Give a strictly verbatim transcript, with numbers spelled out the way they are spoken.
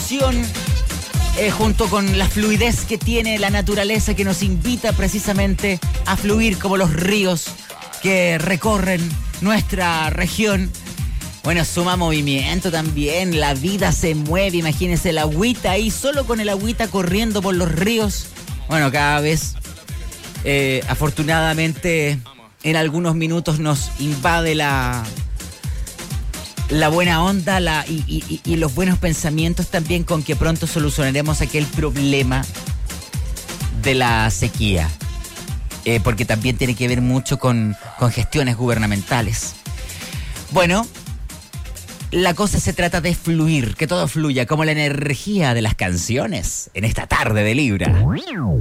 emoción, eh, junto con la fluidez que tiene la naturaleza, que nos invita precisamente a fluir como los ríos que recorren nuestra región. Bueno, suma movimiento también, la vida se mueve, imagínense el agüita ahí, solo con el agüita corriendo por los ríos. Bueno, cada vez, eh, afortunadamente, en algunos minutos nos invade la, la buena onda la, y, y, y los buenos pensamientos también, con que pronto solucionaremos aquel problema de la sequía, eh, porque también tiene que ver mucho con, con gestiones gubernamentales. Bueno, la cosa se trata de fluir, que todo fluya, como la energía de las canciones en esta tarde de Libra.